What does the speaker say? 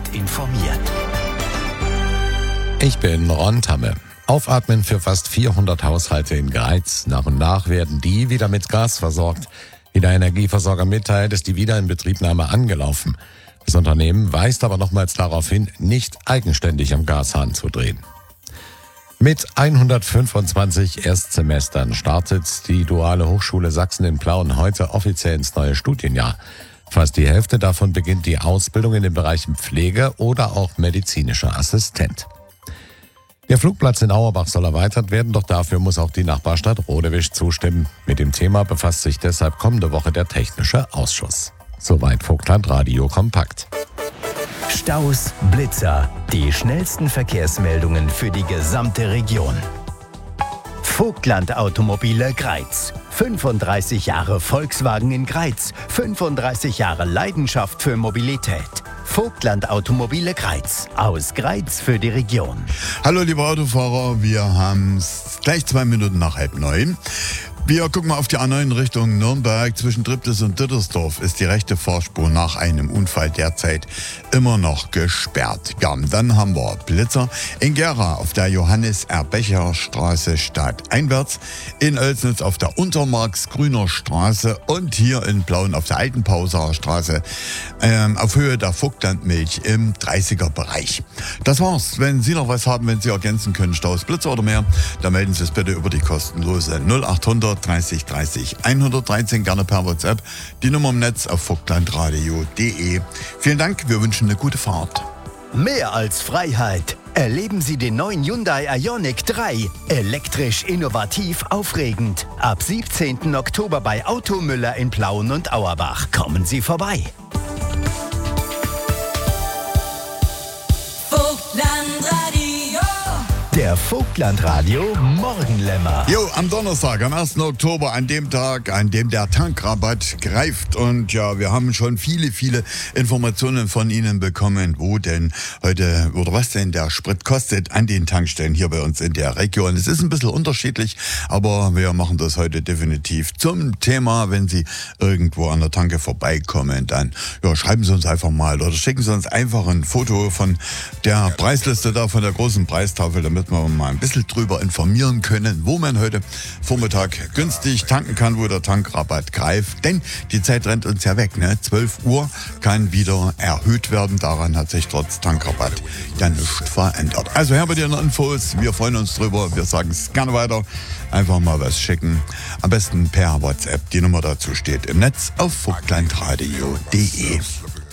informiert. Ich bin Ron Tamme. Aufatmen für fast 400 Haushalte in Greiz. Nach und nach werden die wieder mit Gas versorgt. Wie der Energieversorger mitteilt, ist die Wiederinbetriebnahme angelaufen. Das Unternehmen weist aber nochmals darauf hin, nicht eigenständig am Gashahn zu drehen. Mit 125 Erstsemestern startet die Duale Hochschule Sachsen in Plauen heute offiziell ins neue Studienjahr. Fast die Hälfte davon beginnt die Ausbildung in den Bereichen Pflege oder auch medizinischer Assistent. Der Flugplatz in Auerbach soll erweitert werden, doch dafür muss auch die Nachbarstadt Rodewisch zustimmen. Mit dem Thema befasst sich deshalb kommende Woche der Technische Ausschuss. Soweit Vogtland Radio Kompakt. Staus, Blitzer, die schnellsten Verkehrsmeldungen für die gesamte Region. Vogtland Automobile Greiz. 35 Jahre Volkswagen in Greiz. 35 Jahre Leidenschaft für Mobilität. Vogtland Automobile Greiz. Aus Greiz für die Region. Hallo liebe Autofahrer, wir haben es gleich 2 Minuten nach 8:30. Wir gucken mal auf die A9 Richtung Nürnberg. Zwischen Triptis und Dittersdorf ist die rechte Fahrspur nach einem Unfall derzeit immer noch gesperrt. Ja, dann haben wir Blitzer in Gera auf der Johannes-R-Becher-Straße stadteinwärts, in Oelsnitz auf der Untermarks-Grüner Straße und hier in Plauen auf der Altenpauser Straße auf Höhe der Vogtlandmilch im 30er-Bereich. Das war's. Wenn Sie noch was haben, wenn Sie ergänzen können, Staus, Blitzer oder mehr, dann melden Sie es bitte über die kostenlose 0800 30 30 113, gerne per WhatsApp. Die Nummer im Netz auf vogtlandradio.de. Vielen Dank, wir wünschen eine gute Fahrt. Mehr als Freiheit. Erleben Sie den neuen Hyundai Ioniq 3. Elektrisch, innovativ, aufregend. Ab 17. Oktober bei Automüller in Plauen und Auerbach. Kommen Sie vorbei. Der Vogtlandradio Morgenlämmer. Jo, am Donnerstag, am 1. Oktober, an dem Tag, an dem der Tankrabatt greift. Und ja, wir haben schon viele Informationen von Ihnen bekommen, wo denn heute oder was denn der Sprit kostet an den Tankstellen hier bei uns in der Region. Es ist ein bisschen unterschiedlich, aber wir machen das heute definitiv zum Thema. Wenn Sie irgendwo an der Tanke vorbeikommen, dann ja, schreiben Sie uns einfach mal oder schicken Sie uns einfach ein Foto von der Preisliste da, von der großen Preistafel, damit wir mal ein bisschen drüber informieren können, wo man heute Vormittag günstig tanken kann, wo der Tankrabatt greift. Denn die Zeit rennt uns ja weg, ne? 12 Uhr kann wieder erhöht werden. Daran hat sich trotz Tankrabatt ja nichts verändert. Also her mit Ihren Infos. Wir freuen uns drüber. Wir sagen es gerne weiter. Einfach mal was schicken. Am besten per WhatsApp. Die Nummer dazu steht im Netz auf vogtlandradio.de.